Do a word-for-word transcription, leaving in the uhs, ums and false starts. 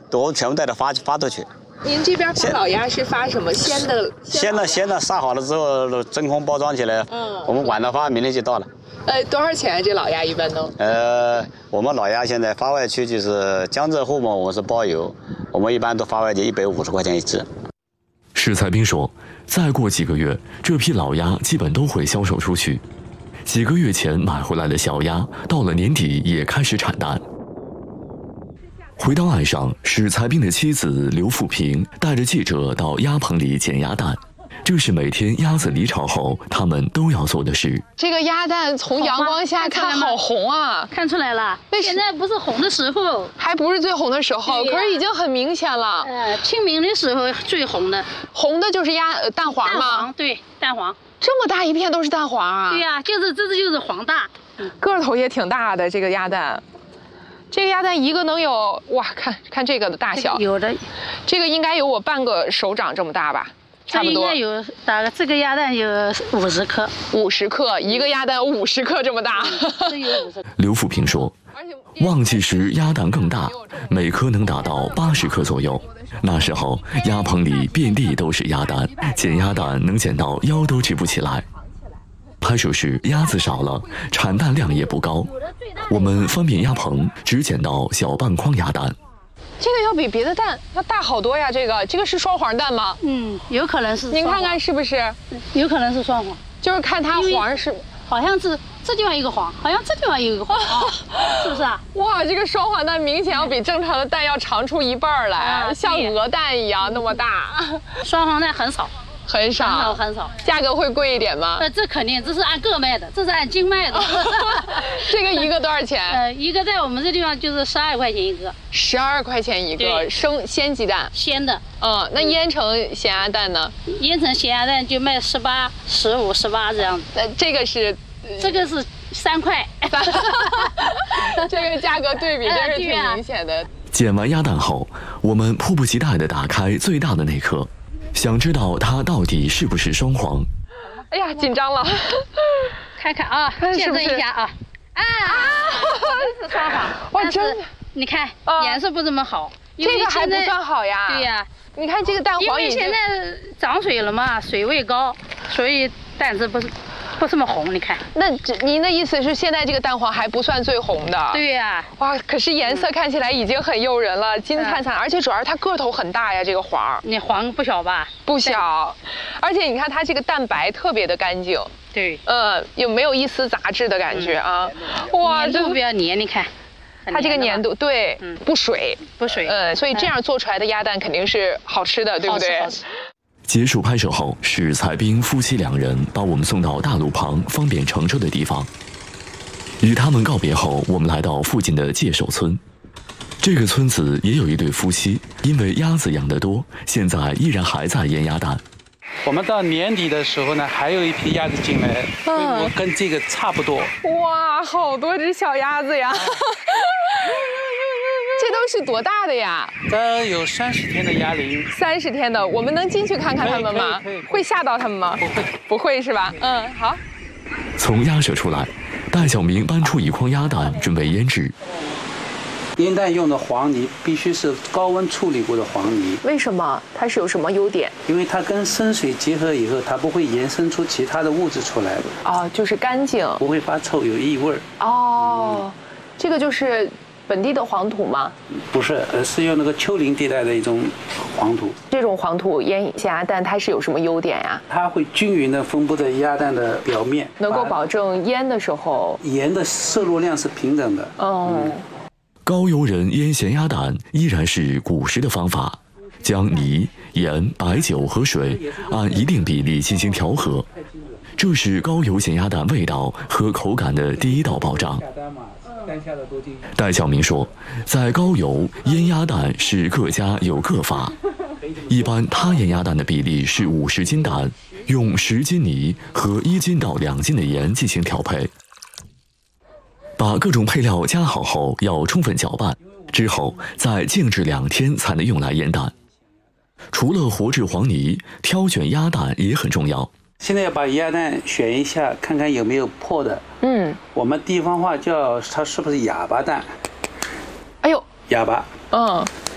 都全部带着发发出去。 您这边发老鸭是发什么？鲜的？ 鲜的鲜的杀好了之后真空包装起来，嗯，我们晚上发，明天就到了。 呃，多少钱这老鸭一般都？ 呃，我们老鸭现在发外区就是江浙沪嘛，我们是包邮，我们一般都发外就一百五十块钱一只。 史才斌说，再过几个月，这批老鸭基本都会销售出去。几个月前买回来的小鸭，到了年底也开始产蛋。回到岸上，史才斌的妻子刘富平带着记者到鸭棚里捡鸭蛋。这是每天鸭子离巢后他们都要做的事。 这个鸭蛋从阳光下看好红啊， 看出来了。现在不是红的时候， 还不是最红的时候，可是已经很明显了。 呃，清明的时候最红的， 红的就是鸭蛋黄吗？ 蛋黄，对，蛋黄。 这么大一片都是蛋黄啊？ 对呀，就是这就是黄大， 个头也挺大的这个鸭蛋。这个鸭蛋一个能有哇，看看这个的大小， 有的，这个应该有我半个手掌这么大吧。差不多应该有大概这个鸭蛋有五十克， 五十克一个鸭蛋五十克这么大。 这有五十。 刘富平说，旺季时鸭蛋更大，每颗能达到八十克左右。那时候鸭棚里遍地都是鸭蛋，捡鸭蛋能捡到腰都直不起来。拍摄时鸭子少了，产蛋量也不高，我们翻遍鸭棚，只捡到小半筐鸭蛋。 这个要比别的蛋要大好多呀！这个这个是双黄蛋吗？ 嗯，有可能是。 您看看是不是？ 有可能是双黄， 就是看它黄是， 好像是这地方一个黄，好像这地方有一个黄，是不是啊？ 哇，这个双黄蛋明显要比正常的蛋要长出一半来， 啊、 像鹅蛋一样那么大。 双黄蛋很少。 很少， 很少，很少。 价格会贵一点吗？ 呃，这肯定，这是按个卖的，这是按斤卖的。 这个一个多少钱？ 呃，一个在我们这地方就是十二块钱一个。 十二块钱一个生鲜鸡蛋。 鲜的。 嗯，那腌成咸鸭蛋呢？ 腌成咸鸭蛋就卖十八、十五、十八这样子。 呃，这个是， 这个是三块。 这个价格对比真是挺明显的。 捡完鸭蛋后，我们迫不及待地打开最大的那颗。想知道它到底是不是双黄？ 哎呀，紧张了， 看看啊，见证一下啊！啊啊，这是双黄， 哇，真的， 你看颜色不怎么好， 这个还不算好呀。 对呀， 你看这个蛋黄， 因为现在涨水了嘛，水位高，所以蛋质不是不这么红。你看， 那您的意思是现在这个蛋黄还不算最红的？ 对呀。 哇，可是颜色看起来已经很诱人了，金灿灿，而且主要是它个头很大呀，这个黄。 你黄不小吧？ 不小，而且你看它这个蛋白特别的干净。 对。 呃，有没有一丝杂质的感觉啊？哇， 这比较黏，你看。 它这个粘度对，不水， 不水。 呃，所以这样做出来的鸭蛋肯定是好吃的，对不对？ 好吃。 结束拍摄后，史才斌夫妻两人把我们送到大路旁方便乘车的地方。与他们告别后，我们来到附近的界首村。这个村子也有一对夫妻，因为鸭子养得多，现在依然还在腌鸭蛋。 我们到年底的时候呢，还有一批鸭子进来，规模跟这个差不多。 哇，好多只小鸭子呀！这都是多大的呀？ 这有三十天的鸭龄。 三十天的，我们能进去看看它们吗？会吓到它们吗？ 不会， 不会是吧？嗯，好。 从鸭舍出来，戴小明搬出一筐鸭蛋，准备腌制。 腌蛋用的黄泥必须是高温处理过的黄泥。 为什么？它是有什么优点？ 因为它跟生水结合以后，它不会延伸出其他的物质出来的。 哦，就是干净， 不会发臭，有异味。 哦，嗯、这个就是本地的黄土吗？ 不是，呃，是用那个丘陵地带的一种黄土。 这种黄土腌咸鸭蛋，它是有什么优点呀？ 它会均匀地分布在鸭蛋的表面， 能够保证腌的时候盐的摄入量是平等的。 哦。嗯高邮人腌咸鸭蛋依然是古时的方法，将泥、盐、白酒和水按一定比例进行调和，这是高邮咸鸭蛋味道和口感的第一道保障。戴小明说，在高邮腌鸭蛋是各家有各法，一般他腌鸭蛋的比例是五十斤蛋，用十斤泥和一斤到两斤的盐进行调配。把各种配料加好后，要充分搅拌，之后再静置两天才能用来腌蛋。除了活制黄泥，挑选鸭蛋也很重要。 现在要把鸭蛋选一下，看看有没有破的。嗯，我们地方话叫它是不是哑巴蛋？ 哎呦， 哑巴。嗯，